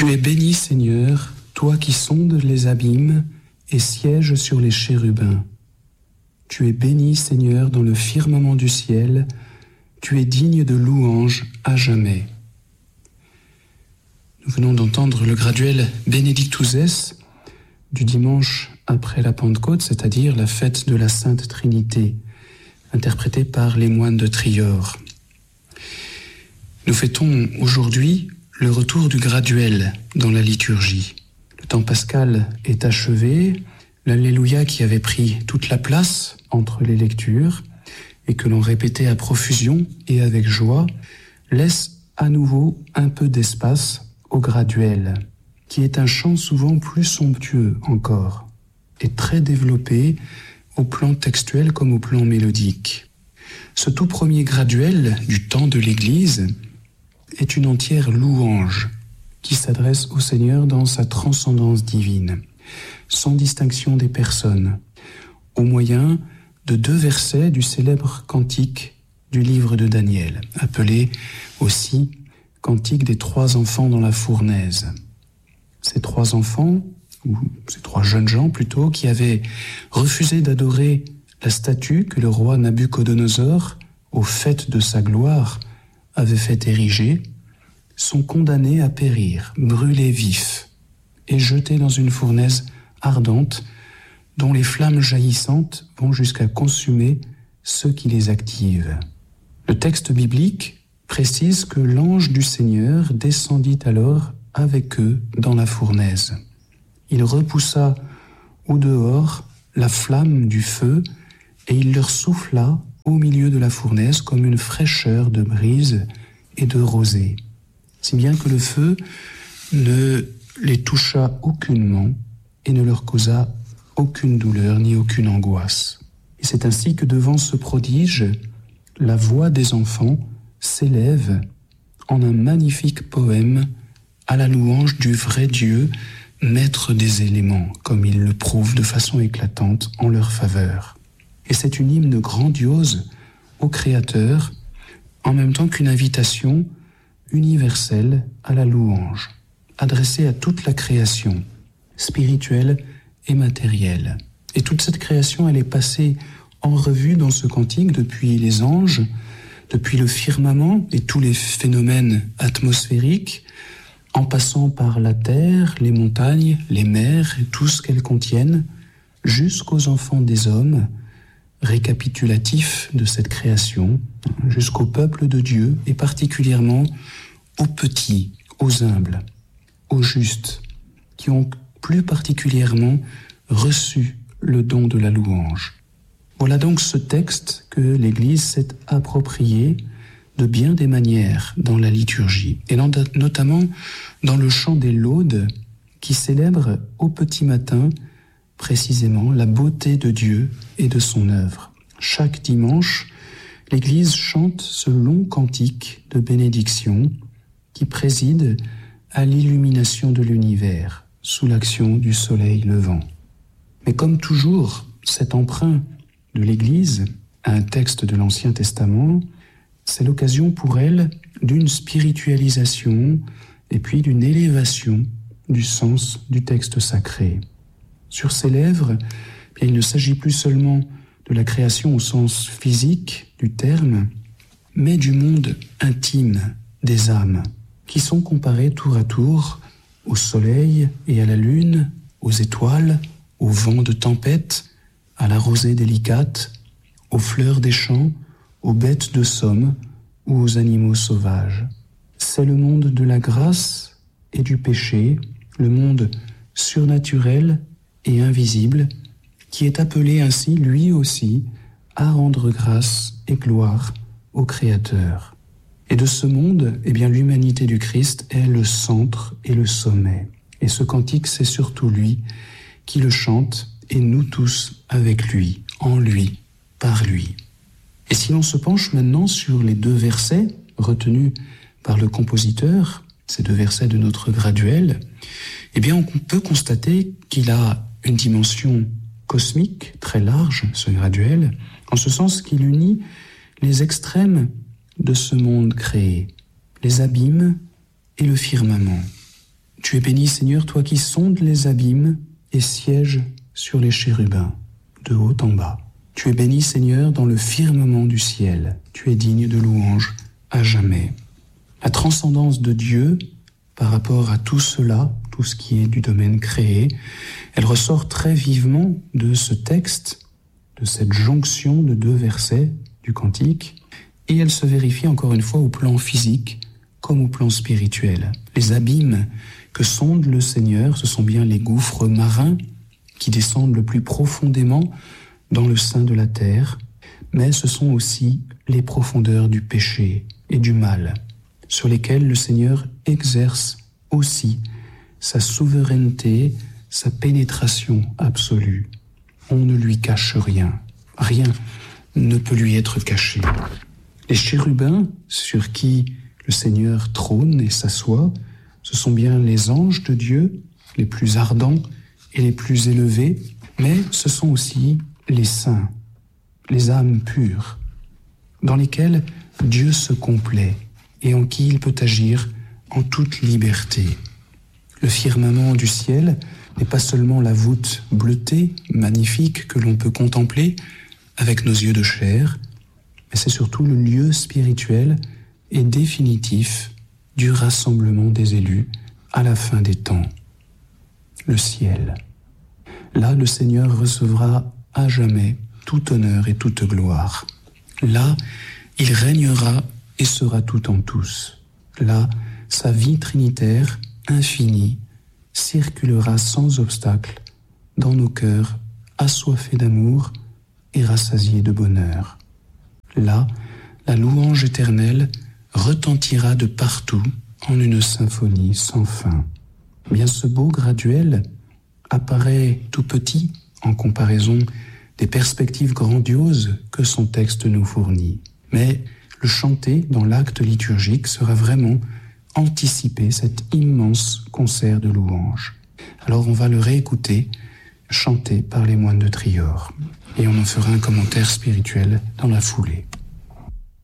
Tu es béni, Seigneur, toi qui sondes les abîmes et sièges sur les chérubins. Tu es béni, Seigneur, dans le firmament du ciel, tu es digne de louange à jamais. Nous venons d'entendre le graduel Benedictus es du dimanche après la Pentecôte, c'est-à-dire la fête de la Sainte Trinité, interprétée par les moines de Trior. Nous fêtons aujourd'hui le retour du graduel dans la liturgie. Le temps pascal est achevé, l'Alléluia qui avait pris toute la place entre les lectures et que l'on répétait à profusion et avec joie, laisse à nouveau un peu d'espace au graduel, qui est un chant souvent plus somptueux encore et très développé au plan textuel comme au plan mélodique. Ce tout premier graduel du temps de l'Église est une entière louange qui s'adresse au Seigneur dans sa transcendance divine, sans distinction des personnes, au moyen de 2 versets du célèbre cantique du livre de Daniel, appelé aussi cantique des 3 enfants dans la fournaise. Ces 3 enfants, ou ces 3 jeunes gens plutôt, qui avaient refusé d'adorer la statue que le roi Nabuchodonosor, aux fêtes de sa gloire, avait fait ériger, sont condamnés à périr, brûlés vifs, et jetés dans une fournaise ardente, dont les flammes jaillissantes vont jusqu'à consumer ceux qui les activent. Le texte biblique précise que l'ange du Seigneur descendit alors avec eux dans la fournaise. Il repoussa au dehors la flamme du feu et il leur souffla au milieu de la fournaise comme une fraîcheur de brise et de rosée, si bien que le feu ne les toucha aucunement et ne leur causa aucune douleur ni aucune angoisse. Et c'est ainsi que devant ce prodige, la voix des enfants s'élève en un magnifique poème à la louange du vrai Dieu, maître des éléments, comme il le prouve de façon éclatante en leur faveur. Et c'est une hymne grandiose au Créateur, en même temps qu'une invitation universelle à la louange, adressée à toute la création, spirituelle et matérielle. Et toute cette création, elle est passée en revue dans ce cantique depuis les anges, depuis le firmament et tous les phénomènes atmosphériques, en passant par la terre, les montagnes, les mers et tout ce qu'elles contiennent, jusqu'aux enfants des hommes, récapitulatifs de cette création, jusqu'au peuple de Dieu et particulièrement aux petits, aux humbles, aux justes, qui ont plus particulièrement reçu le don de la louange. Voilà donc ce texte que l'Église s'est approprié de bien des manières dans la liturgie, et notamment dans le chant des laudes qui célèbre au petit matin précisément la beauté de Dieu et de son œuvre. Chaque dimanche, l'Église chante ce long cantique de bénédiction qui préside à l'illumination de l'univers sous l'action du soleil levant. Mais comme toujours, cet emprunt de l'Église à un texte de l'Ancien Testament, c'est l'occasion pour elle d'une spiritualisation et puis d'une élévation du sens du texte sacré. Sur ses lèvres, il ne s'agit plus seulement de la création au sens physique du terme, mais du monde intime des âmes, qui sont comparées tour à tour au soleil et à la lune, aux étoiles, au vent de tempête, à la rosée délicate, aux fleurs des champs, aux bêtes de somme ou aux animaux sauvages. C'est le monde de la grâce et du péché, le monde surnaturel et invisible, qui est appelé ainsi, lui aussi, à rendre grâce et gloire au Créateur. Et de ce monde, l'humanité du Christ est le centre et le sommet. Et ce cantique, c'est surtout lui qui le chante, et nous tous avec lui, en lui, par lui. Et si l'on se penche maintenant sur les 2 versets retenus par le compositeur, ces 2 versets de notre graduel, on peut constater qu'il a une dimension cosmique très large, ce graduel, en ce sens qu'il unit les extrêmes de ce monde créé, les abîmes et le firmament. Tu es béni, Seigneur, toi qui sondes les abîmes et sièges sur les chérubins, de haut en bas. Tu es béni, Seigneur, dans le firmament du ciel. Tu es digne de louange à jamais. La transcendance de Dieu par rapport à tout cela, tout ce qui est du domaine créé, elle ressort très vivement de ce texte, de cette jonction de 2 versets du Cantique, et elle se vérifie encore une fois au plan physique comme au plan spirituel. Les abîmes que sonde le Seigneur, ce sont bien les gouffres marins qui descendent le plus profondément dans le sein de la terre, mais ce sont aussi les profondeurs du péché et du mal, sur lesquels le Seigneur exerce aussi sa souveraineté, sa pénétration absolue. On ne lui cache rien, rien ne peut lui être caché. Les chérubins sur qui le Seigneur trône et s'assoit, ce sont bien les anges de Dieu, les plus ardents et les plus élevés, mais ce sont aussi les saints, les âmes pures, dans lesquelles Dieu se complaît et en qui il peut agir en toute liberté. Le firmament du ciel n'est pas seulement la voûte bleutée, magnifique, que l'on peut contempler avec nos yeux de chair, mais c'est surtout le lieu spirituel et définitif du rassemblement des élus à la fin des temps. Le ciel. Là, le Seigneur recevra à jamais tout honneur et toute gloire. Là, il régnera et sera tout en tous. Là, sa vie trinitaire, infinie, circulera sans obstacle dans nos cœurs assoiffés d'amour et rassasiés de bonheur. Là, la louange éternelle retentira de partout en une symphonie sans fin. Bien, ce beau graduel apparaît tout petit en comparaison des perspectives grandioses que son texte nous fournit. Mais le chanter dans l'acte liturgique sera vraiment anticiper cet immense concert de louanges. Alors on va le réécouter, chanté par les moines de Trior, et on en fera un commentaire spirituel dans la foulée.